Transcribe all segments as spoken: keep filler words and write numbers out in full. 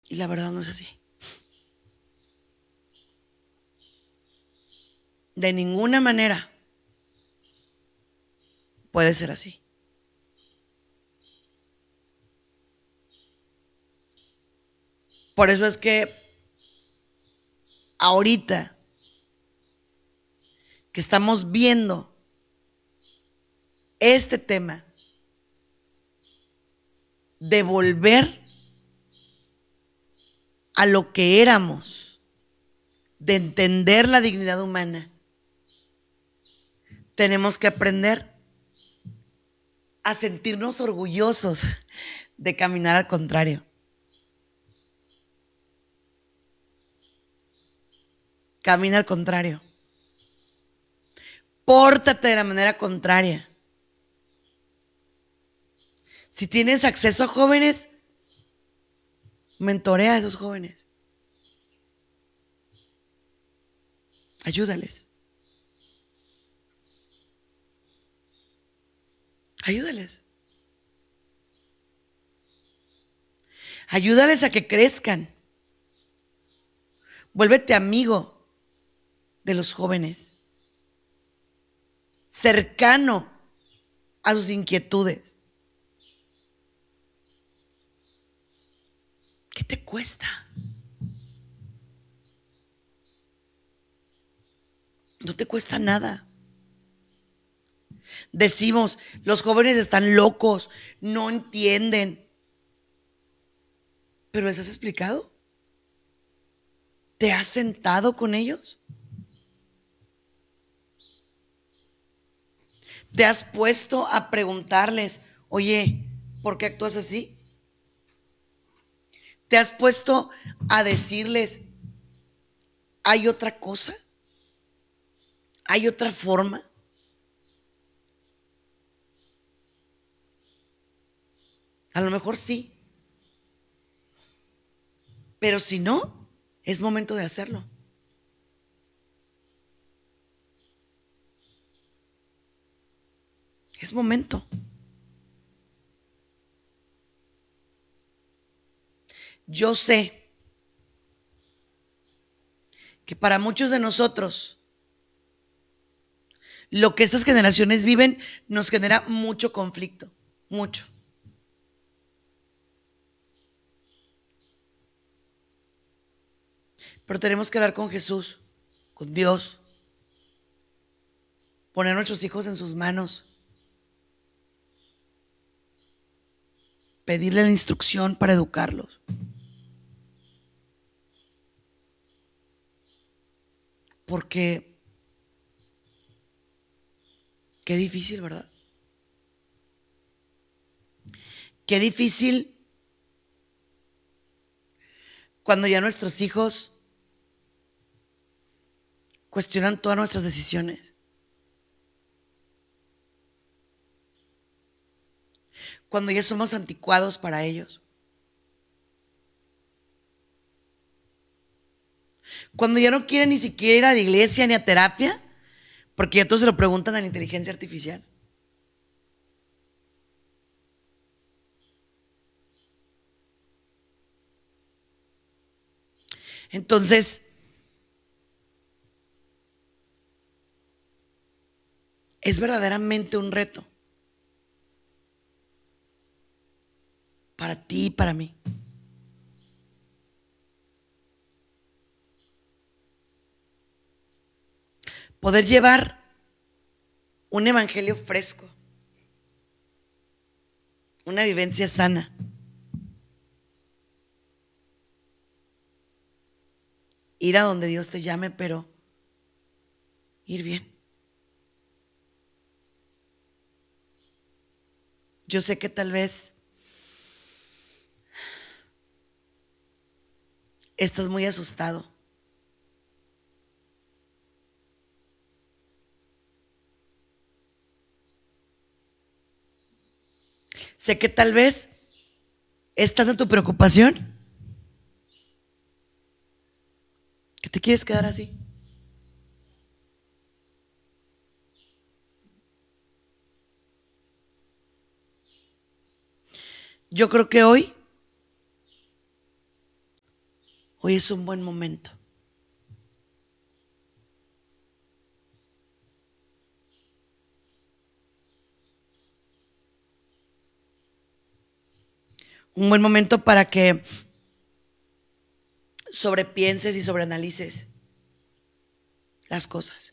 Y la verdad no es así. De ninguna manera puede ser así. Por eso es que ahorita que estamos viendo este tema de volver a lo que éramos, de entender la dignidad humana, tenemos que aprender a sentirnos orgullosos de caminar al contrario. Camina al contrario. Pórtate de la manera contraria. Si tienes acceso a jóvenes, mentorea a esos jóvenes. Ayúdales. Ayúdales. Ayúdales a que crezcan. Vuélvete amigo de los jóvenes. Cercano a sus inquietudes. ¿Qué te cuesta? No te cuesta nada. Decimos, los jóvenes están locos, no entienden. ¿Pero les has explicado? ¿Te has sentado con ellos? ¿Te has puesto a preguntarles, oye, ¿por qué actúas así? ¿Te has puesto a decirles, ¿hay otra cosa? ¿Hay otra forma? A lo mejor sí. Pero si no, es momento de hacerlo. Es momento. Yo sé que para muchos de nosotros lo que estas generaciones viven nos genera mucho conflicto, mucho. Pero tenemos que hablar con Jesús, con Dios, poner a nuestros hijos en sus manos, pedirle la instrucción para educarlos. Porque qué difícil, ¿verdad? Qué difícil cuando ya nuestros hijos cuestionan todas nuestras decisiones. Cuando ya somos anticuados para ellos. Cuando ya no quieren ni siquiera ir a la iglesia ni a terapia, porque ya todos se lo preguntan a la inteligencia artificial. Entonces, es verdaderamente un reto para ti y para mí. Poder llevar un evangelio fresco, una vivencia sana. Ir a donde Dios te llame, pero ir bien. Yo sé que tal vez estás muy asustado. Sé que tal vez es tanta tu preocupación que te quieres quedar así. Yo creo que hoy Hoy es un buen momento. Un buen momento para que sobrepienses y sobreanalices las cosas.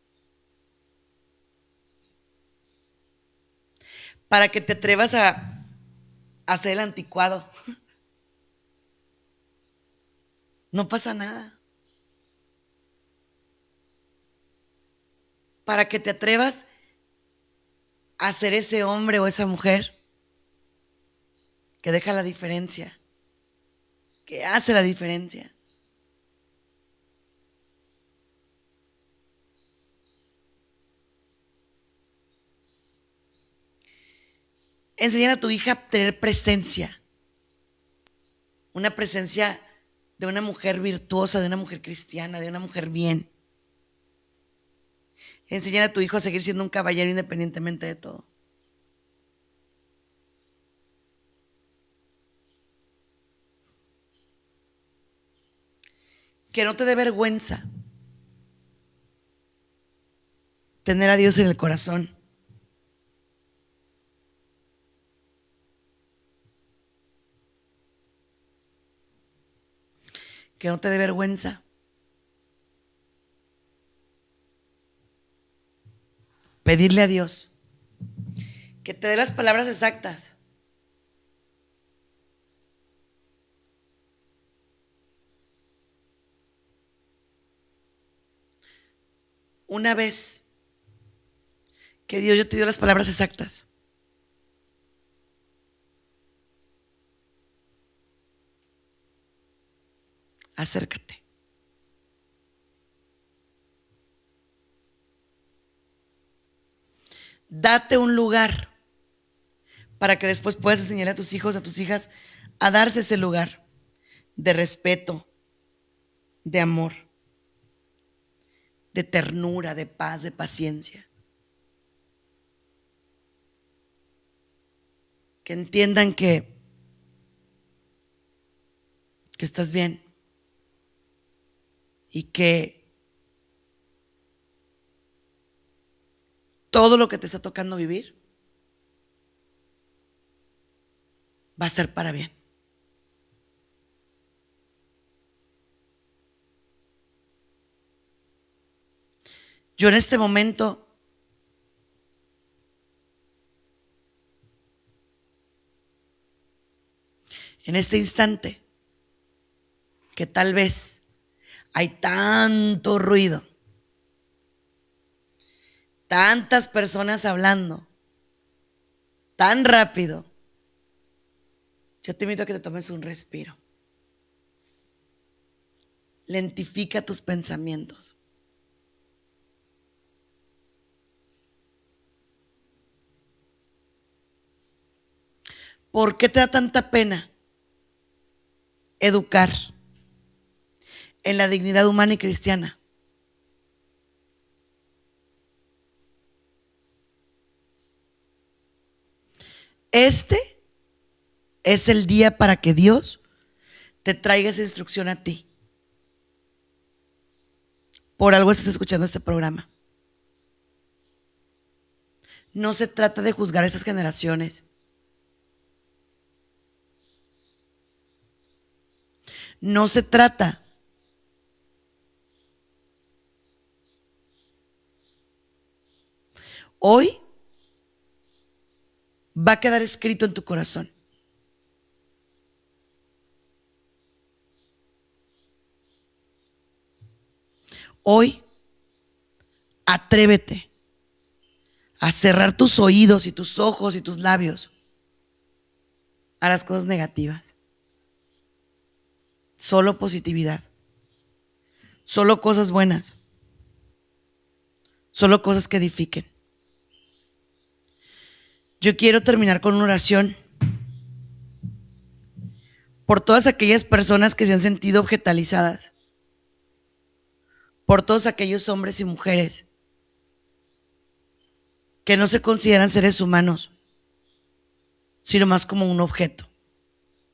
Para que te atrevas a, a hacer el anticuado. No pasa nada. Para que te atrevas a ser ese hombre o esa mujer que deja la diferencia, que hace la diferencia. Enseñar a tu hija a tener presencia, una presencia de una mujer virtuosa, de una mujer cristiana, de una mujer bien. Enseñar a tu hijo a seguir siendo un caballero independientemente de todo. Que no te dé vergüenza tener a Dios en el corazón. Que no te dé vergüenza pedirle a Dios que te dé las palabras exactas. Una vez que Dios ya te dio las palabras exactas, acércate. Date un lugar para que después puedas enseñarle a tus hijos, a tus hijas, a darse ese lugar de respeto, de amor, de ternura, de paz, de paciencia. Que entiendan que, que estás bien y que todo lo que te está tocando vivir va a ser para bien. Yo en este momento en este instante que tal vez hay tanto ruido, tantas personas hablando tan rápido, yo te invito a que te tomes un respiro. Lentifica tus pensamientos. ¿Por qué te da tanta pena educar en la dignidad humana y cristiana? Este es el día para que Dios te traiga esa instrucción a ti. Por algo estás escuchando este programa. No se trata de juzgar a esas generaciones. No se trata hoy va a quedar escrito en tu corazón. Hoy, atrévete a cerrar tus oídos y tus ojos y tus labios a las cosas negativas. Solo positividad. Solo cosas buenas. Solo cosas que edifiquen. Yo quiero terminar con una oración por todas aquellas personas que se han sentido objetalizadas, por todos aquellos hombres y mujeres que no se consideran seres humanos, sino más como un objeto.